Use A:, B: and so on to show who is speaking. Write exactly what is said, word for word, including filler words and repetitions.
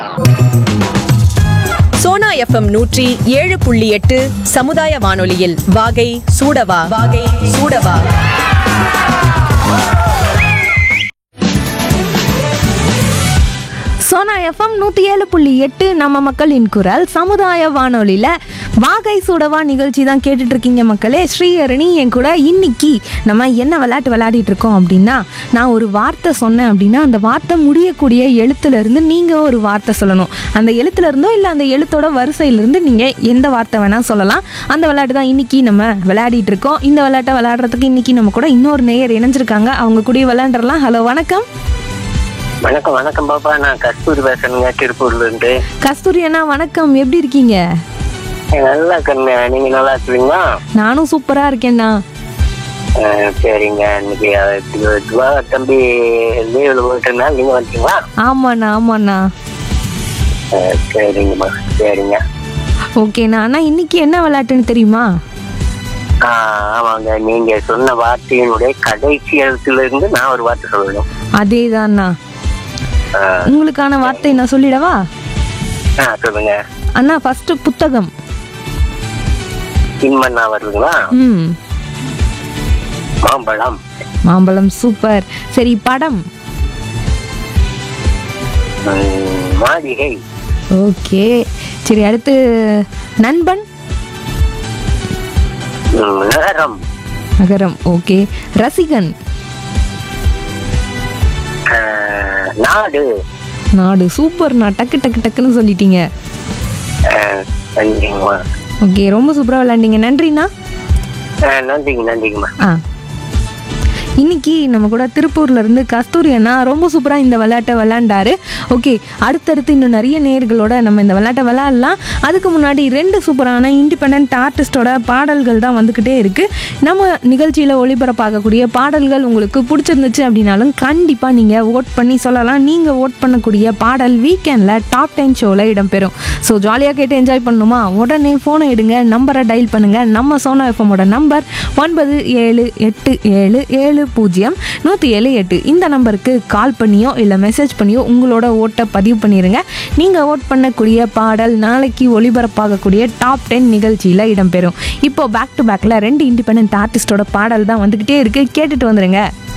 A: Sona FM நூற்றி ஏழு புள்ளி எட்டு சமுதாய வானொலியில் வாகை சூடவா வாகை சூடவா.
B: சோனா எஃப்எம் நூற்றி ஏழு புள்ளி எட்டு நம்ம மக்களின் குரல் சமுதாய வானொலியில் வாகை சூடவா நிகழ்ச்சி தான் கேட்டுட்டு இருக்கீங்க மக்களே. ஸ்ரீஹரணி என் கூட இன்னைக்கு நம்ம என்ன விளையாட்டு விளையாடிட்டு இருக்கோம் அப்படின்னா, நான் ஒரு வார்த்தை சொன்னேன் அப்படின்னா அந்த வார்த்தை முடியக்கூடிய எழுத்துலேருந்து நீங்கள் ஒரு வார்த்தை சொல்லணும். அந்த எழுத்துலேருந்தோ இல்லை அந்த எழுத்தோட வரிசையிலேருந்து நீங்கள் எந்த வார்த்தை வேணால் சொல்லலாம். அந்த விளையாட்டு தான் இன்னைக்கு நம்ம விளையாடிட்டு இருக்கோம். இந்த விளையாட்டை விளையாடுறதுக்கு இன்னைக்கு நம்ம கூட இன்னொரு நேயர் இணைஞ்சிருக்காங்க. அவங்க கூட விளையாண்டுறலாம். ஹலோ, வணக்கம்.
C: வணக்கம் வணக்கம் பாப்பா, நான் கஸ்தூரி பேசுறேங்க, திருப்பூர்ல இருந்து.
B: கஸ்தூரி அண்ணா வணக்கம், எப்படி இருக்கீங்க?
C: நல்லா இருக்கேங்க, நீங்க நல்லா இருக்கீங்களா?
B: நானும் சூப்பரா இருக்கேண்ணா.
C: சரிங்க, இன்னைக்கு தம்பி லீவ்ல போயிட்டுனா நீங்க வந்துட்டீங்களா?
B: ஆமாண்ணா ஆமாண்ணா.
C: சரிங்கம்மா, சரிங்க.
B: ஓகேண்ணா. அண்ணா இன்னைக்கு என்ன விளையாட்டுன்னு தெரியுமா?
C: ஆமாங்க, நீங்க சொன்ன வார்த்தையினுடைய கடைசி எழுத்துல இருந்து நான் ஒரு வார்த்தை சொல்லணும்.
B: அதேதான்ண்ணா. உங்களுக்கான வார்த்தை நான் சொல்லிடவா?
C: சொல்லுங்க
B: அண்ணா. ஃபர்ஸ்ட் புத்தகம்.
C: இன்மண்ணா வருதுங்களா?
B: ம்.
C: மாம்பழம்.
B: மாம்பழம், சூப்பர். சரி, படம்.
C: மாளிகை.
B: ஓகே. சரி, அடுத்து நண்பன்.
C: நகரம்.
B: நகரம், ஓகே. ரசிகன்.
C: நாடு.
B: நாடு, சூப்பர்ண்ணா. டக்கு டக்கு டக்குன்னு சொல்லிட்டீங்க. ஓகே, ரொம்ப சூப்பராக விளையாண்டீங்க. நன்றிண்ணா.
C: நன்றிங்க நன்றிங்கம்மா.
B: ஆ இன்னைக்கு நம்ம கூட திருப்பூர்ல இருந்து கஸ்தூரி அண்ணா ரொம்ப சூப்பராக இந்த விளையாட்டை விளையாண்டாரு. ஓகே, அடுத்தடுத்து இன்னும் நிறைய நேயர்களோட நம்ம இந்த விளையாட்டை விளையாடலாம். அதுக்கு முன்னாடி ரெண்டு சூப்பரான இண்டிபெண்ட் ஆர்டிஸ்டோட பாடல்கள் தான் வந்துக்கிட்டே இருக்கு. நம்ம நிகழ்ச்சியில் ஒளிபரப்பாகக்கூடிய பாடல்கள் உங்களுக்கு பிடிச்சிருந்துச்சு அப்படின்னாலும் கண்டிப்பாக நீங்கள் ஓட் பண்ணி சொல்லலாம். நீங்கள் ஓட் பண்ணக்கூடிய பாடல் வீக்கெண்டில் டாப் டென் ஷோவில் இடம்பெறும். ஸோ ஜாலியாக கேட்டு என்ஜாய் பண்ணணுமா? உடனே ஃபோனை எடுங்க, நம்பரை டயல் பண்ணுங்கள். நம்ம சோனா எஃப்எம்மோட நம்பர் ஒன்பது ஏழு எட்டு ஏழு ஏழு பூஜ்ஜியம் நூற்றி ஏழு எட்டு. இந்த நம்பருக்கு கால் பண்ணியோ இல்லை மெசேஜ் பண்ணியோ உங்களோட ஓட்டை பதிவு பண்ணிடுங்க. நீங்கள் ஓட் பண்ணக்கூடிய பாடல் நாளைக்கு ஒளிபரப்பாகக்கூடிய டாப் டென் நிகழ்ச்சியில் இடம்பெறும். இப்போ பேக் டு பேக்கில் ரெண்டு இண்டிபெண்ட் ஆர்டிஸ்டோட பாடல் தான் வந்துக்கிட்டே இருக்குது. கேட்டுட்டு வந்துடுங்க.